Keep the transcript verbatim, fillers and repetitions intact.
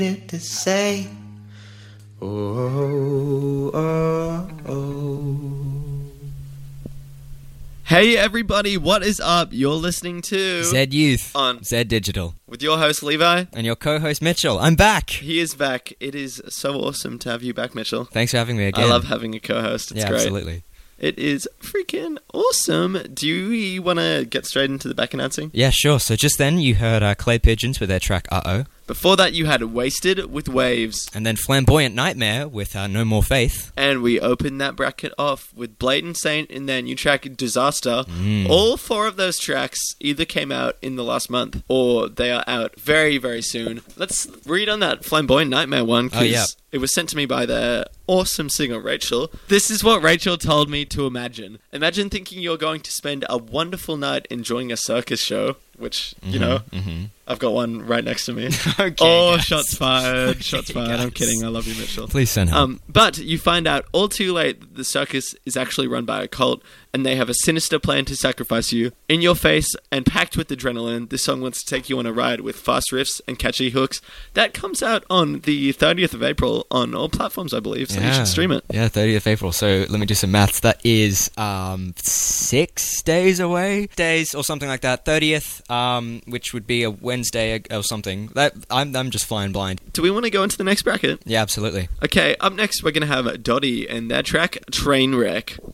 it to say. Oh, oh, oh. Hey everybody, what is up? You're listening to Zed Youth on Zed Digital with your host Levi and your co-host Mitchell. I'm back. He is back. It is so awesome to have you back, Mitchell. Thanks for having me again. I love having a co-host. It's yeah, great. Absolutely. It is freaking awesome. Do you want to get straight into the back announcing? Yeah, sure. So just then you heard uh, Clay Pigeons with their track Uh-Oh. Before that, you had Wasted with Waves. And then Flamboyant Nightmare with uh, No More Faith. And we opened that bracket off with Blatant Saint and their new track, Disaster. Mm. All four of those tracks either came out in the last month or they are out very, very soon. Let's read on that Flamboyant Nightmare one, because oh, yeah. it was sent to me by their awesome singer, Rachel. This is what Rachel told me to imagine. Imagine thinking you're going to spend a wonderful night enjoying a circus show, which, you mm-hmm, know... Mm-hmm. I've got one right next to me. okay, oh, guys. shots fired. Okay, shots fired. guys. I'm kidding. I love you, Mitchell. Please send help. Um, but you find out all too late that the circus is actually run by a cult, and they have a sinister plan to sacrifice you. In your face and packed with adrenaline, this song wants to take you on a ride with fast riffs and catchy hooks. That comes out on the thirtieth of April on all platforms, I believe, so yeah. you should stream it. Yeah, thirtieth of April. So let me do some maths. That is um, six days away? Days or something like that. thirtieth, um, which would be a Wednesday or something. That I'm, I'm just flying blind. Do we want to go into the next bracket? Yeah, absolutely. Okay, up next we're going to have Dottie and their track Trainwreck.